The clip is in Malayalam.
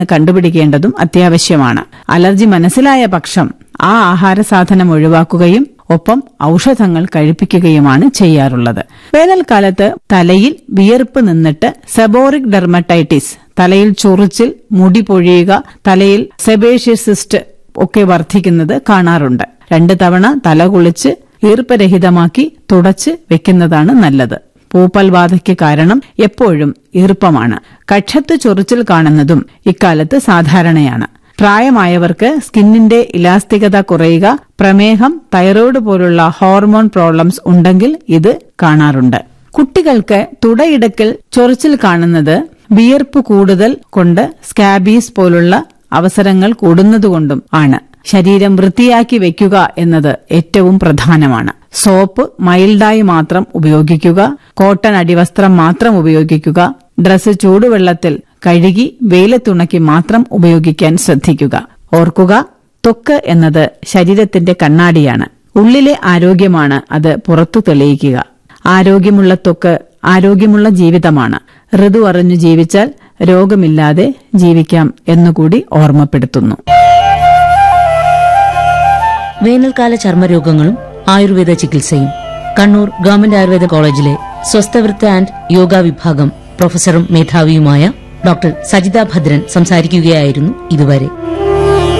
കണ്ടുപിടിക്കേണ്ടതും അത്യാവശ്യമാണ്. അലർജി മനസ്സിലായ പക്ഷം ആ ആഹാര സാധനം ഒഴിവാക്കുകയും ഒപ്പം ഔഷധങ്ങൾ കഴിപ്പിക്കുകയുമാണ് ചെയ്യാറുള്ളത്. വേനൽക്കാലത്ത് തലയിൽ വിയർപ്പ് നിന്നിട്ട് സെബോറിക് ഡെർമറ്റൈറ്റിസ്, തലയിൽ ചൊറിച്ചിൽ, മുടി പൊഴിയുക, തലയിൽ സെബേഷ്യസ് സിസ്റ്റ് ഒക്കെ വർദ്ധിക്കുന്നത് കാണാറുണ്ട്. 2 തവണ തല കുളിച്ച് ഈർപ്പരഹിതമാക്കി തുടച്ച് വെക്കുന്നതാണ് നല്ലത്. പൂപ്പൽ ബാധയ്ക്ക് കാരണം എപ്പോഴും ഈർപ്പമാണ്. കക്ഷത്ത് ചൊറിച്ചിൽ കാണുന്നതും ഇക്കാലത്ത് സാധാരണയാണ്. പ്രായമായവർക്ക് സ്കിന്നിന്റെ ഇലാസ്തികത കുറയുക, പ്രമേഹം, തൈറോയ്ഡ് പോലുള്ള ഹോർമോൺ പ്രോബ്ലംസ് ഉണ്ടെങ്കിൽ ഇത് കാണാറുണ്ട്. കുട്ടികൾക്ക് തുടയിടക്കിൽ ചൊറിച്ചിൽ കാണുന്നത് വിയർപ്പ് കൂടുതൽ കൊണ്ട് സ്കാബീസ് പോലുള്ള അവസരങ്ങൾ കൂടുന്നതുകൊണ്ടും ആണ്. ശരീരം വൃത്തിയാക്കി വെക്കുക എന്നത് ഏറ്റവും പ്രധാനമാണ്. സോപ്പ് മൈൽഡായി മാത്രം ഉപയോഗിക്കുക, കോട്ടൺ അടിവസ്ത്രം മാത്രം ഉപയോഗിക്കുക, ഡ്രസ്സ് ചൂടുവെള്ളത്തിൽ കഴുകി വെയിലത്തുണക്കി മാത്രം ഉപയോഗിക്കാൻ ശ്രദ്ധിക്കുക. ഓർക്കുക, ത്വക്ക് എന്നത് ശരീരത്തിന്റെ കണ്ണാടിയാണ്. ഉള്ളിലെ ആരോഗ്യമാണ് അത് പുറത്തു തെളിയിക്കുക. ആരോഗ്യമുള്ള ത്വക്ക് ആരോഗ്യമുള്ള ജീവിതമാണ്. ഋതു അറിഞ്ഞു ജീവിച്ചാൽ രോഗമില്ലാതെ ജീവിക്കാം എന്നുകൂടി ഓർമ്മപ്പെടുത്തുന്നു. വേനൽക്കാല ചർമ്മരോഗങ്ങളും ആയുർവേദ ചികിത്സയും കണ്ണൂർ ഗവൺമെന്റ് ആയുർവേദ കോളേജിലെ സ്വസ്ഥവൃത്ത ആൻഡ് യോഗ വിഭാഗം പ്രൊഫസറും മേധാവിയുമായ ഡോക്ടർ സജിത ഭദ്രൻ സംസാരിക്കുകയായിരുന്നു ഇതുവരെ.